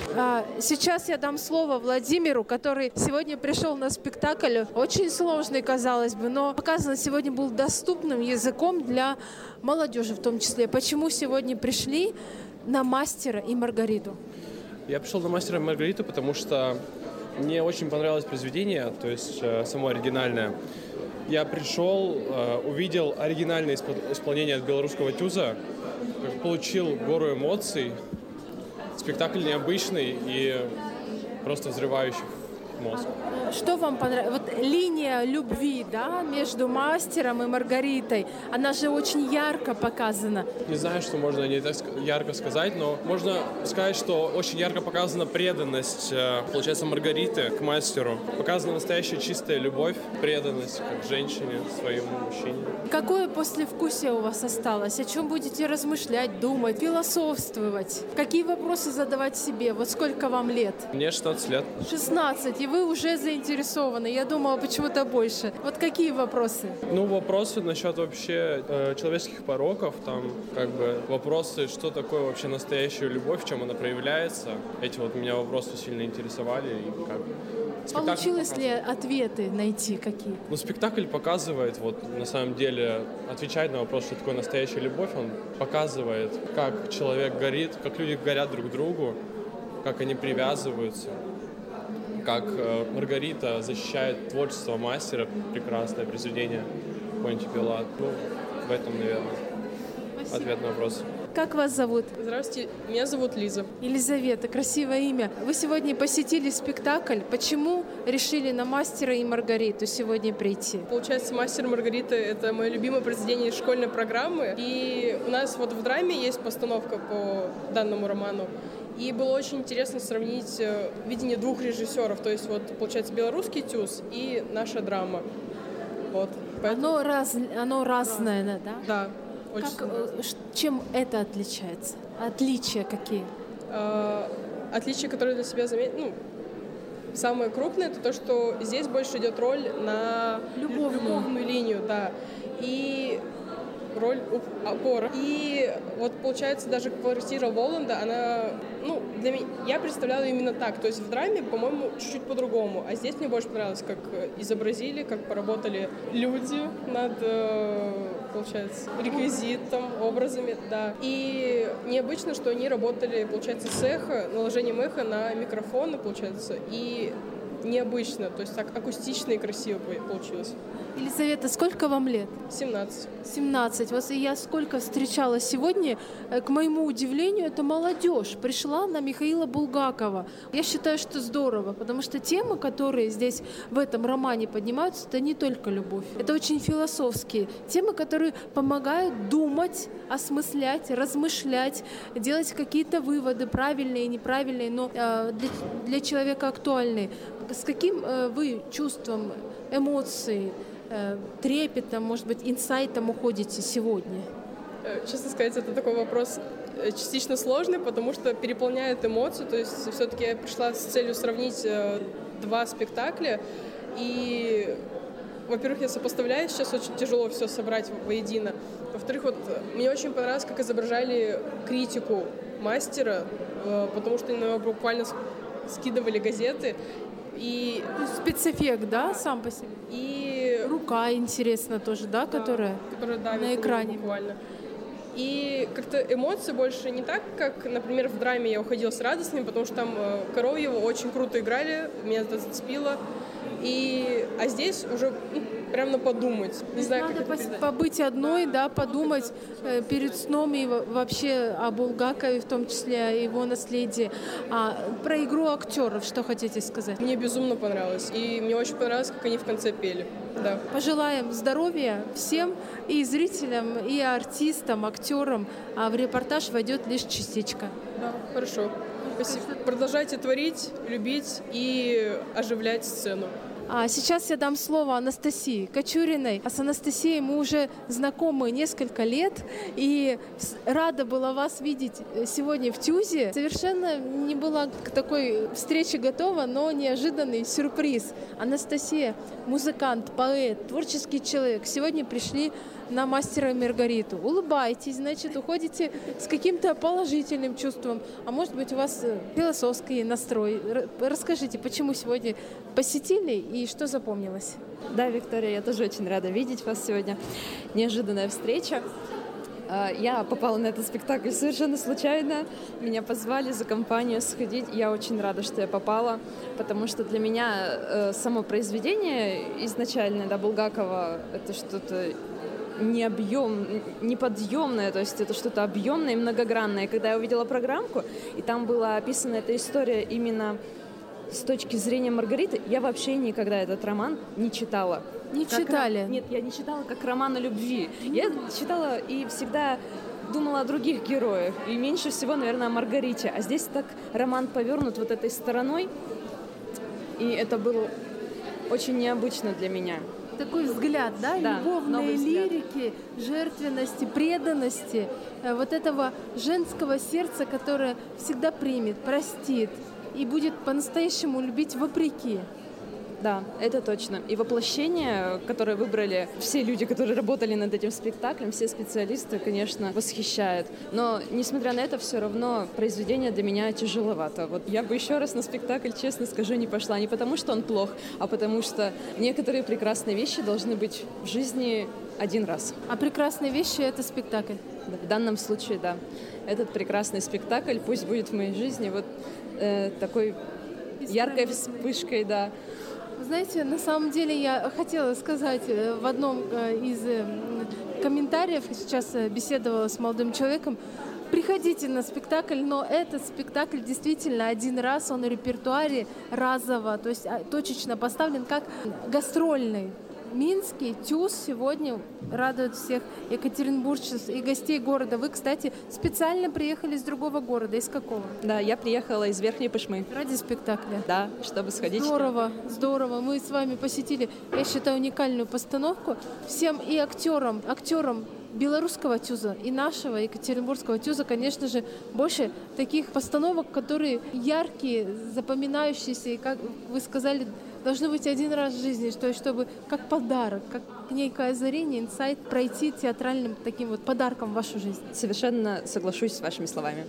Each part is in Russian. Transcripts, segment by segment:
Сейчас я дам слово Владимиру, который сегодня пришел на спектакль. Очень сложный, казалось бы, но показан сегодня был доступным языком для молодежи в том числе. Почему сегодня пришли на «Мастера и Маргариту»? Я пришел на «Мастера и Маргариту», потому что мне очень понравилось произведение, то есть само оригинальное. Я пришел, увидел оригинальное исполнение от белорусского ТЮЗа, получил гору эмоций. Спектакль необычный и просто взрывающий мозг. Что вам понравилось? Вот линия любви, да, между мастером и Маргаритой, она же очень ярко показана. Не знаю, что можно не так ярко сказать, но можно сказать, что очень ярко показана преданность, получается, Маргариты к мастеру. Показана настоящая чистая любовь, преданность как женщине своему мужчине. Какое послевкусие у вас осталось? О чем будете размышлять, думать, философствовать? Какие вопросы задавать себе? Вот сколько вам лет? Мне 16 лет. 16, и вы уже заинтересованы. Я думала, почему-то больше. Вот какие вопросы? Вопросы насчет вообще человеческих пороков, там, как бы, вопросы, что такое вообще настоящая любовь, в чем она проявляется. Эти вот меня вопросы сильно интересовали. И как Получилось ли ответы найти какие? Спектакль показывает, вот, на самом деле, отвечает на вопрос, что такое настоящая любовь, он показывает, как человек горит, как люди горят друг к другу, как они привязываются. Как Маргарита защищает творчество мастера, прекрасное произведение Понтий Пилат. В этом, наверное, ответ на вопрос. Как вас зовут? Здравствуйте, меня зовут Лиза. Елизавета, красивое имя. Вы сегодня посетили спектакль. Почему решили на «Мастера и Маргариту» сегодня прийти? Получается, «Мастер и Маргарита» — это мое любимое произведение из школьной программы. И у нас вот в драме есть постановка по данному роману. И было очень интересно сравнить видение двух режиссеров. То есть, вот, получается, белорусский ТЮЗ и наша драма. Вот. Поэтому... Оно разное, да? Да. Чем это отличается? Отличия какие? Отличия, которые для себя заметил, самое крупное, это то, что здесь больше идет роль на любовную линию, да, и роль опора. И вот получается даже квартира Воланда, она, для меня, я представляла именно так, то есть в драме, по-моему, чуть-чуть по-другому, а здесь мне больше понравилось, как изобразили, как поработали люди над, получается, реквизитом, образами, да. И необычно, что они работали, получается, с эхо, наложением эха на микрофоны, получается, и необычно, то есть так акустично и красиво получилось. Елизавета, сколько вам лет? 17. 17. Вот я сколько встречала сегодня, к моему удивлению, это молодежь пришла на Михаила Булгакова. Я считаю, что здорово, потому что темы, которые здесь в этом романе поднимаются, это не только любовь. Это очень философские темы, которые помогают думать, осмыслять, размышлять, делать какие-то выводы, правильные и неправильные, но для человека актуальные. С каким вы чувством, эмоцией, трепетом, может быть, инсайтом уходите сегодня? Честно сказать, это такой вопрос частично сложный, потому что переполняет эмоции. То есть все-таки я пришла с целью сравнить два спектакля. И, во-первых, я сопоставляю, сейчас очень тяжело все собрать воедино. Во-вторых, вот мне очень понравилось, как изображали критику мастера, потому что они буквально скидывали газеты. И спецэффект, да, сам по себе? И рука интересна тоже, да, которая на экране. Буквально. И как-то эмоции больше не так, как, например, в драме я уходила с радостными, потому что там Коровьева очень круто играли, меня это зацепило. А здесь уже прям подумать. Не знаю, надо побыть одной, да, подумать перед сном и вообще о Булгакове, в том числе о его наследии. Про игру актеров что хотите сказать? Мне безумно понравилось. И мне очень понравилось, как они в конце пели. Да. Пожелаем здоровья всем, и зрителям, и артистам, актерам. А в репортаж войдет лишь частичка. Да, хорошо. Спасибо. Продолжайте творить, любить и оживлять сцену. А сейчас я дам слово Анастасии Кочуриной. А с Анастасией мы уже знакомы несколько лет, и рада была вас видеть сегодня в ТЮЗе. Совершенно не была к такой встрече готова, но неожиданный сюрприз. Анастасия — музыкант, поэт, творческий человек. Сегодня пришли на «Мастера и Маргариту». Улыбайтесь, значит, уходите с каким-то положительным чувством. А может быть, у вас философский настрой. Расскажите, почему сегодня посетили и что запомнилось? Да, Виктория, я тоже очень рада видеть вас сегодня. Неожиданная встреча. Я попала на этот спектакль совершенно случайно. Меня позвали за компанию сходить. Я очень рада, что я попала, потому что для меня само произведение изначально, да, Булгакова, это что-то неподъемное, то есть это что-то объемное и многогранное. И когда я увидела программку, и там была описана эта история именно с точки зрения Маргариты, я вообще никогда этот роман не читала. Не читали? Нет, я не читала как роман о любви. Я читала и всегда думала о других героях. И меньше всего, наверное, о Маргарите. А здесь так роман повернут вот этой стороной. И это было очень необычно для меня. Такой взгляд, да? Любовные лирики, жертвенности, преданности, вот этого женского сердца, которое всегда примет, простит и будет по-настоящему любить вопреки. Да, это точно. И воплощение, которое выбрали все люди, которые работали над этим спектаклем, все специалисты, конечно, восхищает. Но, несмотря на это, все равно произведение для меня тяжеловато. Вот я бы еще раз на спектакль, честно скажу, не пошла. Не потому, что он плох, а потому что некоторые прекрасные вещи должны быть в жизни один раз. А прекрасные вещи — это спектакль? В данном случае, да. Этот прекрасный спектакль пусть будет в моей жизни вот такой яркой вспышкой, да. Знаете, на самом деле я хотела сказать в одном из комментариев, сейчас беседовала с молодым человеком, приходите на спектакль, но этот спектакль действительно один раз, он в репертуаре разово, то есть точечно поставлен как гастрольный. Минский ТЮЗ сегодня радует всех екатеринбуржцев и гостей города. Вы, кстати, специально приехали из другого города. Из какого? Да, я приехала из Верхней Пышмы. Ради спектакля? Да, чтобы сходить. Здорово, здорово. Мы с вами посетили, я считаю, уникальную постановку. Всем и актерам белорусского ТЮЗа и нашего екатеринбургского ТЮЗа, конечно же, больше таких постановок, которые яркие, запоминающиеся, и, как вы сказали, должны быть один раз в жизни, чтобы как подарок, как некое озарение, инсайт пройти театральным таким вот подарком в вашу жизнь. Совершенно соглашусь с вашими словами.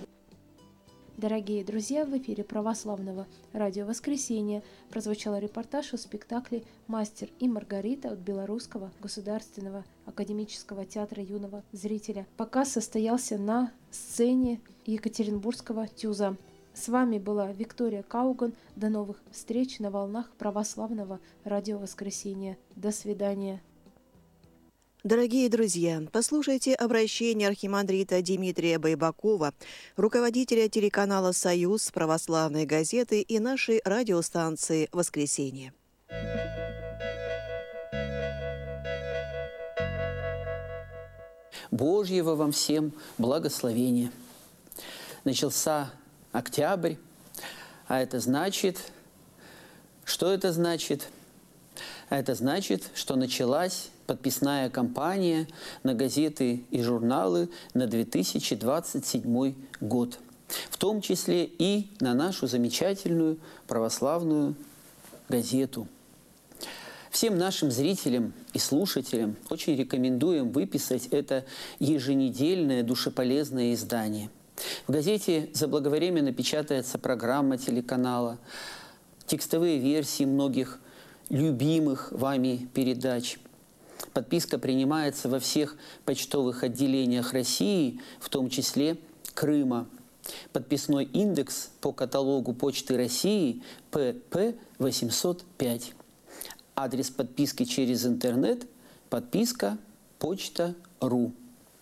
Дорогие друзья, в эфире православного радио «Воскресенье» прозвучал репортаж о спектакле «Мастер и Маргарита» от Белорусского государственного академического театра юного зрителя. Показ состоялся на сцене Екатеринбургского ТЮЗа. С вами была Виктория Кауган. До новых встреч на волнах православного радио «Воскресенье». До свидания. Дорогие друзья, послушайте обращение архимандрита Дмитрия Байбакова, руководителя телеканала «Союз», православной газеты и нашей радиостанции «Воскресенье». Божьего вам всем благословения. Начался октябрь, а это значит, что это значит? А это значит, что началась подписная кампания на газеты и журналы на 2027 год, в том числе и на нашу замечательную православную газету. Всем нашим зрителям и слушателям очень рекомендуем выписать это еженедельное душеполезное издание. В газете заблаговременно печатается программа телеканала, текстовые версии многих любимых вами передач. Подписка принимается во всех почтовых отделениях России, в том числе Крыма. Подписной индекс по каталогу Почты России ПП 805. Адрес подписки через интернет – подписка почта.ру.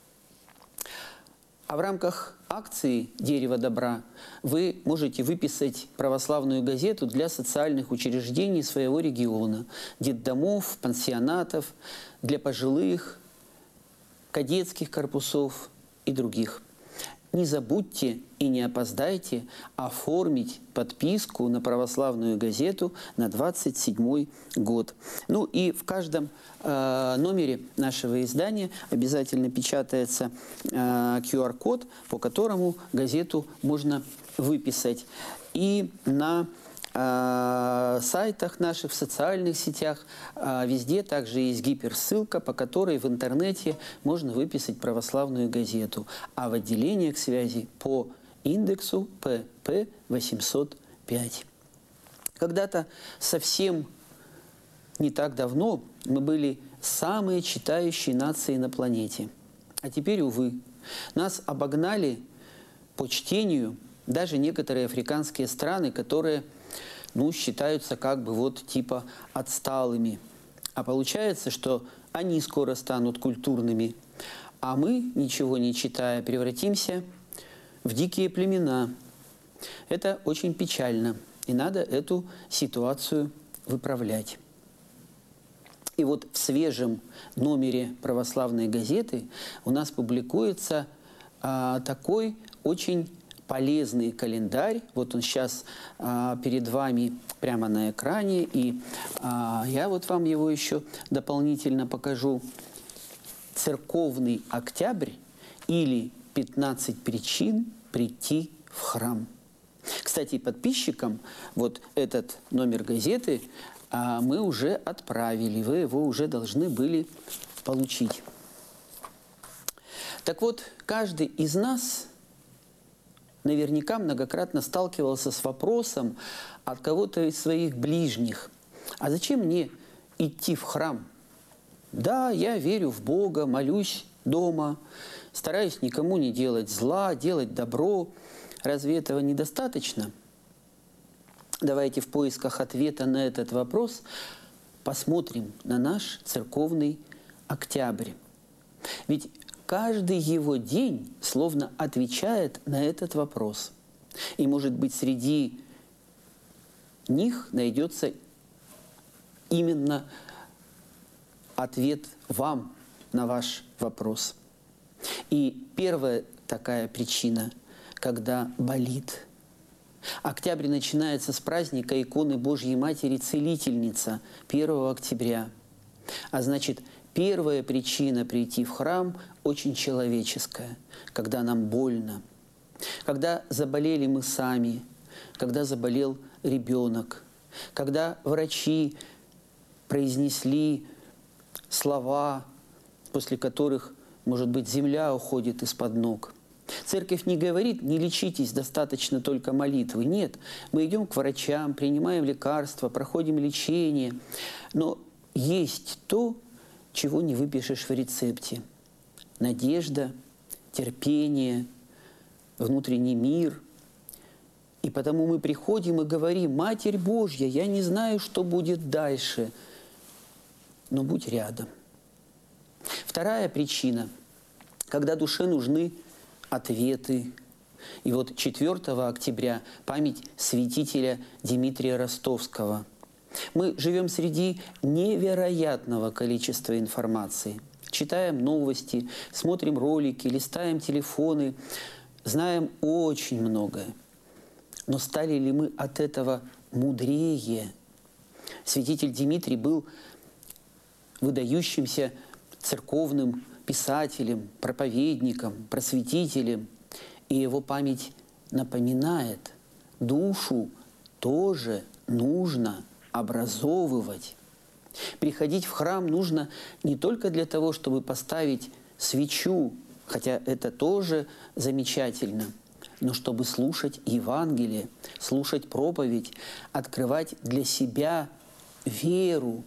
А в рамках акции «Дерево добра» вы можете выписать православную газету для социальных учреждений своего региона, детдомов, пансионатов, для пожилых, кадетских корпусов и других. не забудьте и не опоздайте оформить подписку на православную газету на 27-й год. Ну и в каждом номере нашего издания обязательно печатается QR-код, по которому газету можно выписать. И на сайтах наших, в социальных сетях, везде также есть гиперссылка, по которой в интернете можно выписать православную газету. А в отделениях связи по индексу ПП 805. Когда-то совсем не так давно мы были самые читающие нации на планете. А теперь, увы, нас обогнали по чтению даже некоторые африканские страны, которые считаются как бы вот типа отсталыми. А получается, что они скоро станут культурными, а мы, ничего не читая, превратимся в дикие племена. Это очень печально, и надо эту ситуацию выправлять. И вот в свежем номере православной газеты у нас публикуется такой очень полезный календарь. Вот он сейчас перед вами прямо на экране, и я вот вам его еще дополнительно покажу. «Церковный октябрь» или «15 причин прийти в храм». Кстати, подписчикам вот этот номер газеты мы уже отправили, вы его уже должны были получить. Так вот, каждый из нас наверняка многократно сталкивался с вопросом от кого-то из своих ближних: а зачем мне идти в храм? Да, я верю в Бога, молюсь дома, стараюсь никому не делать зла, делать добро. Разве этого недостаточно? Давайте в поисках ответа на этот вопрос посмотрим на наш церковный октябрь. Ведь каждый его день словно отвечает на этот вопрос. И, может быть, среди них найдется именно ответ вам на ваш вопрос. И первая такая причина, когда болит. Октябрь начинается с праздника иконы Божьей Матери Целительница 1 октября. А значит, первая причина прийти в храм очень человеческая, когда нам больно, когда заболели мы сами, когда заболел ребенок, когда врачи произнесли слова, после которых, может быть, земля уходит из-под ног. Церковь не говорит: не лечитесь, достаточно только молитвы. Нет, мы идем к врачам, принимаем лекарства, проходим лечение. Но есть то, чего не выпишешь в рецепте. Надежда, терпение, внутренний мир. И потому мы приходим и говорим: Матерь Божья, я не знаю, что будет дальше, но будь рядом. Вторая причина, когда душе нужны ответы. И вот 4 октября память святителя Димитрия Ростовского. Мы живем среди невероятного количества информации. Читаем новости, смотрим ролики, листаем телефоны, знаем очень многое. Но стали ли мы от этого мудрее? Святитель Димитрий был выдающимся церковным писателем, проповедником, просветителем. И его память напоминает: душу тоже нужно образовывать. Приходить в храм нужно не только для того, чтобы поставить свечу, хотя это тоже замечательно, но чтобы слушать Евангелие, слушать проповедь, открывать для себя веру.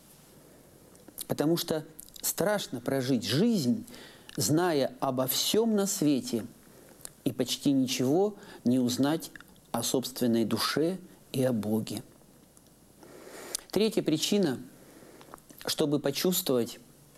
Потому что страшно прожить жизнь, зная обо всем на свете, и почти ничего не узнать о собственной душе и о Боге. Третья причина, чтобы почувствовать,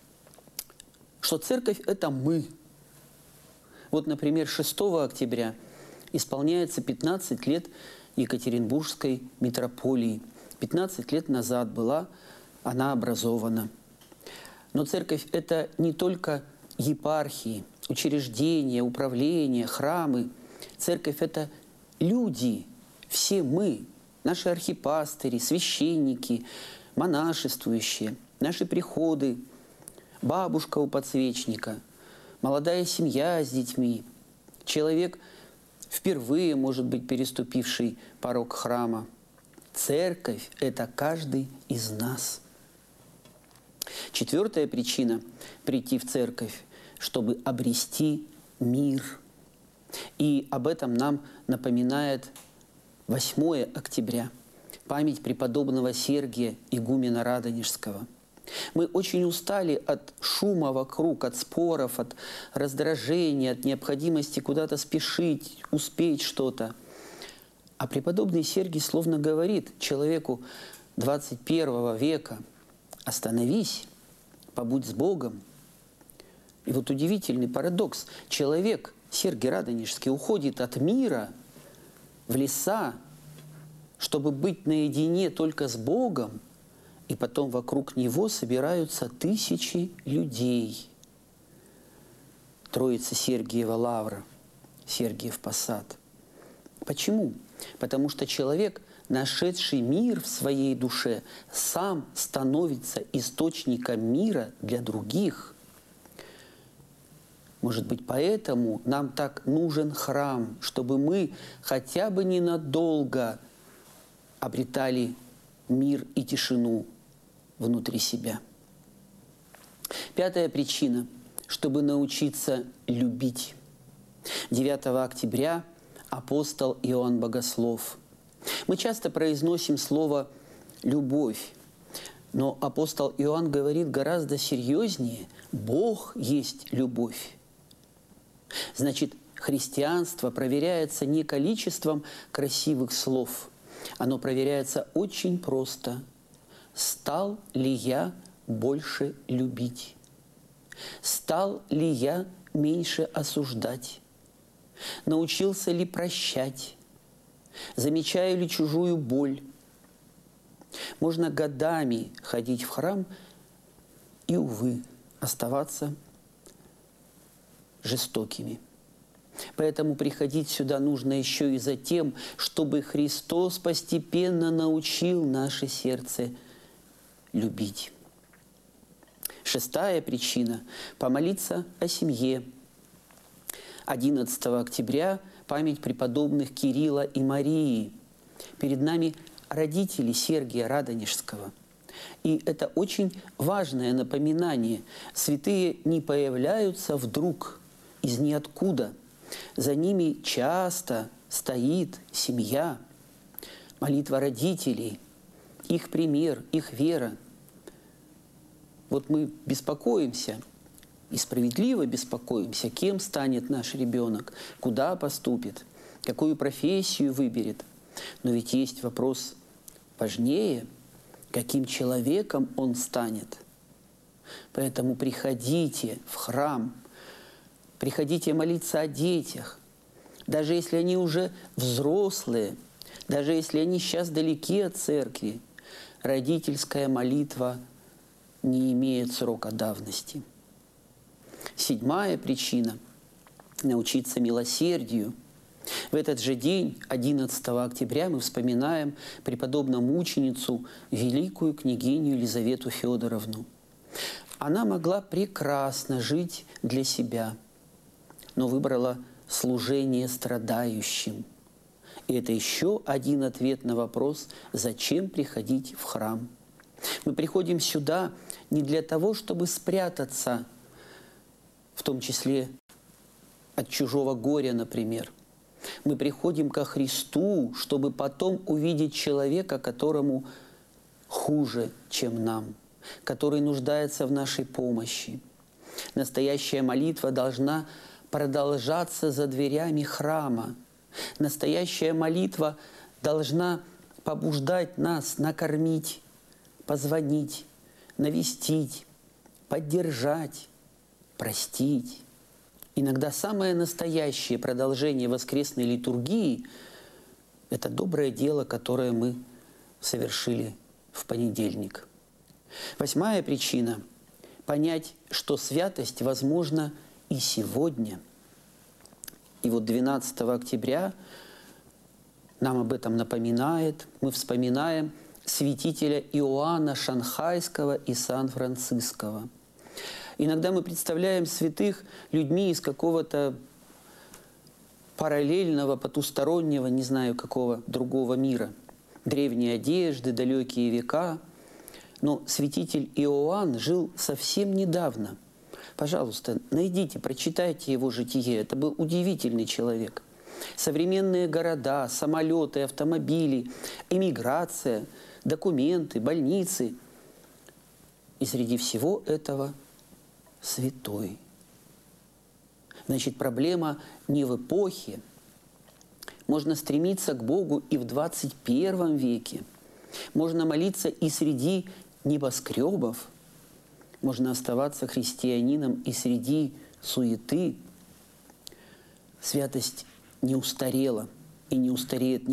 что церковь – это мы. Вот, например, 6 октября исполняется 15 лет Екатеринбургской митрополии. 15 лет назад была она образована. Но церковь – это не только епархии, учреждения, управления, храмы. Церковь – это люди, все мы, наши архипастыри, священники, монашествующие, наши приходы, бабушка у подсвечника, молодая семья с детьми, человек, впервые, может быть, переступивший порог храма. Церковь – это каждый из нас. Четвертая причина прийти в церковь, чтобы обрести мир. И об этом нам напоминает 8 октября, память преподобного Сергия, игумена Радонежского. Мы очень устали от шума вокруг, от споров, от раздражения, от необходимости куда-то спешить, успеть что-то. А преподобный Сергий словно говорит человеку 21 века: остановись, побудь с Богом. И вот удивительный парадокс. Человек, Сергий Радонежский, уходит от мира в леса, чтобы быть наедине только с Богом, и потом вокруг него собираются тысячи людей. Троица Сергиева лавра, Сергиев посад. Почему? Потому что человек, нашедший мир в своей душе, сам становится источником мира для других. Может быть, поэтому нам так нужен храм, чтобы мы хотя бы ненадолго обретали мир и тишину внутри себя. 5 причина, чтобы научиться любить. 9 октября апостол Иоанн Богослов. Мы часто произносим слово «любовь», но апостол Иоанн говорит гораздо серьезнее: Бог есть любовь. Значит, христианство проверяется не количеством красивых слов, оно проверяется очень просто. Стал ли я больше любить? Стал ли я меньше осуждать? Научился ли прощать? Замечаю ли чужую боль? Можно годами ходить в храм и, увы, оставаться жестокими. Поэтому приходить сюда нужно еще и за тем, чтобы Христос постепенно научил наше сердце любить. 6 причина – помолиться о семье. 11 октября – память преподобных Кирилла и Марии. Перед нами родители Сергия Радонежского. И это очень важное напоминание. Святые не появляются вдруг из ниоткуда. За ними часто стоит семья, молитва родителей, их пример, их вера. Вот мы беспокоимся, и справедливо беспокоимся, кем станет наш ребенок, куда поступит, какую профессию выберет. Но ведь есть вопрос важнее, каким человеком он станет. Поэтому приходите в храм, приходите молиться о детях, даже если они уже взрослые, даже если они сейчас далеки от церкви. Родительская молитва не имеет срока давности. 7 причина – научиться милосердию. В этот же день, 11 октября, мы вспоминаем преподобную мученицу, великую княгиню Елизавету Федоровну. Она могла прекрасно жить для себя, но выбрала служение страдающим. И это еще один ответ на вопрос, зачем приходить в храм. Мы приходим сюда не для того, чтобы спрятаться, в том числе от чужого горя, например. Мы приходим ко Христу, чтобы потом увидеть человека, которому хуже, чем нам, который нуждается в нашей помощи. Настоящая молитва должна продолжаться за дверями храма. Настоящая молитва должна побуждать нас накормить, позвонить, навестить, поддержать, простить. Иногда самое настоящее продолжение воскресной литургии – это доброе дело, которое мы совершили в понедельник. 8 причина – понять, что святость возможна и без служения. 9 октября, 8 причина – понять, что святость возможна и без служения. 10 причина – понять, что святость возможна и без служения. 11 октября, 8 причина – понять, что святость возможна и без служения. 12 причина – понять, что святость возможна и сегодня. И вот 12 октября нам об этом напоминает, мы вспоминаем святителя Иоанна Шанхайского и Сан-Франциского. Иногда мы представляем святых людьми из какого-то параллельного, потустороннего, не знаю какого другого мира. Древние одежды, далекие века. Но святитель Иоанн жил совсем недавно. Пожалуйста, найдите, прочитайте его житие. Это был удивительный человек. Современные города, самолеты, автомобили, эмиграция, документы, больницы. И среди всего этого святой. Значит, проблема не в эпохе. Можно стремиться к Богу и в 21 веке. Можно молиться и среди небоскребов. Можно оставаться христианином и среди суеты. Святость не устарела и не устареет